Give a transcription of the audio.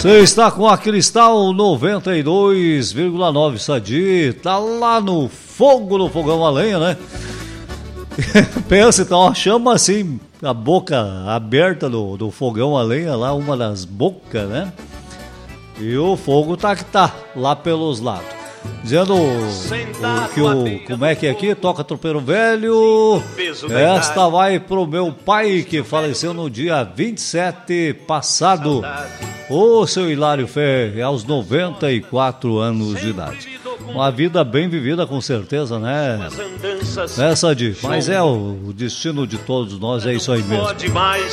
Você está com a Cristal 92,9 Sadi, tá lá no fogo, no fogão a lenha, né? Pensa, então, chama assim, a boca aberta do fogão a lenha, lá uma das bocas, né? E o fogo tá que tá, lá pelos lados. Dizendo como é que é aqui, toca tropeiro velho. Esta vai pro meu pai que faleceu no dia 27 passado. Ô seu Hilário Fé, aos 94 anos de idade. Uma vida bem vivida, com certeza, né? Essa de, mas é o destino de todos nós, é isso aí mesmo.